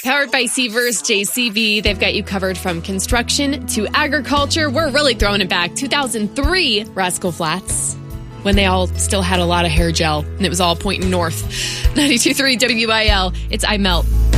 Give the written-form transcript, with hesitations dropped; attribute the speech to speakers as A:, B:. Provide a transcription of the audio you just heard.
A: Powered by Seavers JCB. They've got you covered from construction to agriculture. We're really throwing it back. 2003, Rascal Flatts, when they all still had a lot of hair gel and it was all pointing north. 92.3 WIL. It's I Melt.